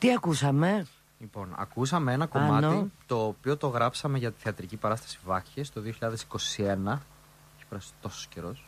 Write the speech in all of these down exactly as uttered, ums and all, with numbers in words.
Τι ακούσαμε? Λοιπόν, ακούσαμε ένα κομμάτι Άνω. το οποίο το γράψαμε για τη θεατρική παράσταση Βάχιες το δύο χιλιάδες είκοσι ένα. Έχει περάσει τόσος καιρός.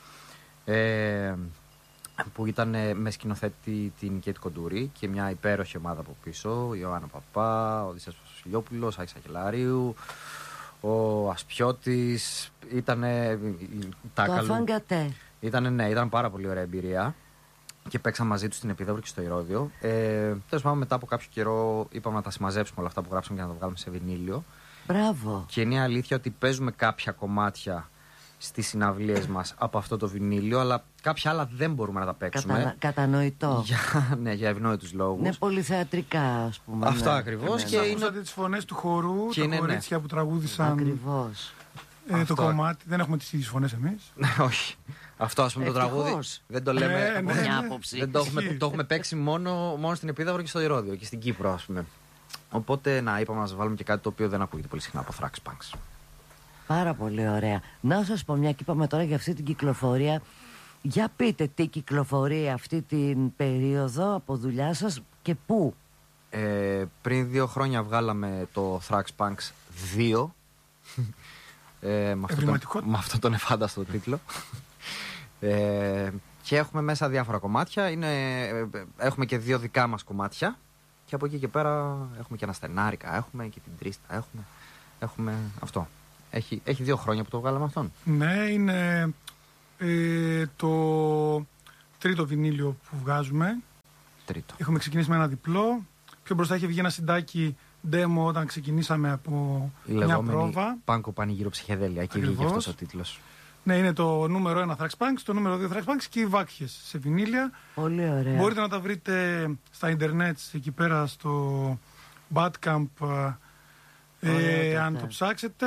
Ε, που ήταν με σκηνοθέτη την Κέιτ Κοντούρη και μια υπέροχη ομάδα από πίσω. Η Ιωάννα Παπά, ο Οδυσσέας Βασιλιόπουλος, Άκης Αγγελαρίου, ο Ασπιώτης. Ήτανε τα το Αφάνγκατε. Ήτανε, ναι, ήταν πάρα πολύ ωραία εμπειρία. Και παίξαμε μαζί του στην Επίδαυρο και στο Ηρώδειο. Ε, Τέλος πάντων, μετά από κάποιο καιρό είπαμε να τα συμμαζέψουμε όλα αυτά που γράψαμε για να τα βγάλουμε σε βινίλιο. Μπράβο. Και είναι αλήθεια ότι παίζουμε κάποια κομμάτια στις συναυλίες μας από αυτό το βινίλιο, αλλά κάποια άλλα δεν μπορούμε να τα παίξουμε. Κατα... Κατανοητό. Για, ναι, για ευνόητους λόγους. Είναι πολυθεατρικά, ας πούμε. Αυτό ναι. ακριβώς. Ναι, και ναι. είναι... Ακούσατε τις φωνές του χορού, και τα είναι, κορίτσια ναι. που τραγούδησαν. Ακριβώς. Ε, το κομμάτι. Δεν έχουμε τις ίδιες φωνές εμείς. Όχι. Αυτό, ας πούμε, το τραγούδι δεν το λέμε. Ναι, από ναι, μια ναι. άποψη. Δεν το έχουμε, το έχουμε παίξει μόνο, μόνο στην Επίδαυρο και στο Ηρώδειο και στην Κύπρο, ας πούμε. Οπότε, να, είπαμε να σας βάλουμε και κάτι το οποίο δεν ακούγεται πολύ συχνά από Thrax Punks. Πάρα πολύ ωραία. Να σας πω, μια και είπαμε τώρα για αυτή την κυκλοφορία. Για πείτε τι κυκλοφορεί αυτή την περίοδο από δουλειά σας και πού. Ε, πριν δύο χρόνια βγάλαμε το Thrax Punks δύο. Ε, με, αυτό τον, με αυτό τον εφάνταστο τίτλο. ε, και έχουμε μέσα διάφορα κομμάτια. Είναι, έχουμε και δύο δικά μας κομμάτια. Και από εκεί και πέρα έχουμε και ένα στενάρικα. Έχουμε και την τρίστα. Έχουμε, έχουμε αυτό. Έχει, έχει δύο χρόνια που το βγάλαμε αυτόν. Ναι, είναι ε, το τρίτο βινίλιο που βγάζουμε. Τρίτο. Έχουμε ξεκινήσει με ένα διπλό. Πιο μπροστά είχε βγει ένα συντάκι demo όταν ξεκινήσαμε από η μια πρόβα. Πάνκο Πανηγύρω Ψυχεδέλεια. Εκεί βγήκε αυτός ο τίτλος. Ναι, είναι το νούμερο ένα Thrax Punks, το νούμερο δύο Thrax Punks και οι Βάκχες σε βινίλια. Πολύ ωραία. Μπορείτε να τα βρείτε στα ίντερνετ εκεί πέρα στο Bandcamp, ε, αν το ψάξετε.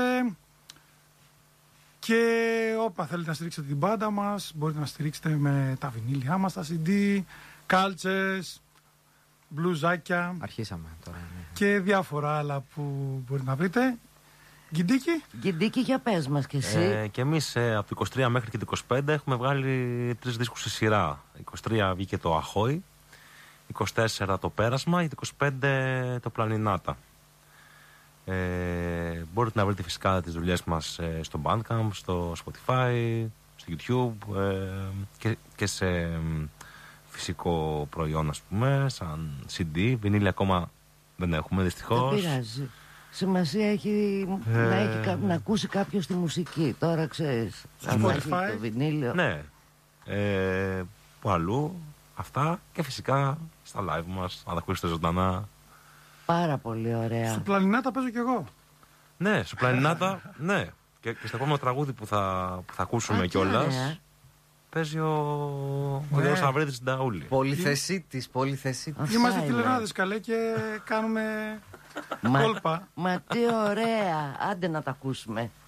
Και όπα θέλετε να στηρίξετε την μπάντα μας, μπορείτε να στηρίξετε με τα βινίλια μας, τα σι ντι, κάλτσες, μπλουζάκια. Αρχίσαμε τώρα. Ναι. Και διάφορα άλλα που μπορείτε να βρείτε. Γκιντίκι. Γκιντίκι, για πες μας κι εσύ. Ε, και εμείς ε, από το είκοσι τρία μέχρι και το είκοσι πέντε έχουμε βγάλει τρεις δίσκους σε σειρά. είκοσι τρία βγήκε το Αχόι, είκοσι τέσσερα το Πέρασμα και το είκοσι πέντε το Πλανινάτα. Ε, μπορείτε να βρείτε φυσικά τις δουλειές μας ε, στο Bandcamp, στο Spotify, στο YouTube ε, και, και σε ε, φυσικό προϊόν, ας πούμε, σαν σι ντι. Βινίλια ακόμα δεν έχουμε, δυστυχώς. Δεν πειράζει. Σημασία έχει ε... να, έχει, να ακούσει κάποιος τη μουσική. Τώρα ξέρεις, στο Spotify, το βινίλιο. Ναι, ε, που αλλού αυτά και φυσικά στα live μας, να τα ακούσετε ζωντανά. Πάρα πολύ ωραία. Στο Πλανινάτα παίζω κι εγώ. Ναι, στο Πλανινάτα, ναι. Και, και στο επόμενο τραγούδι που θα, που θα ακούσουμε κιόλας παίζει ο, ο Γιώργος Αβρίδης στην Ταούλη. Πολυθεσίτης, πολυθεσίτης. Είμαστε τηλεράδες καλέ και κάνουμε κόλπα. Μα τι ωραία. Άντε να τα ακούσουμε.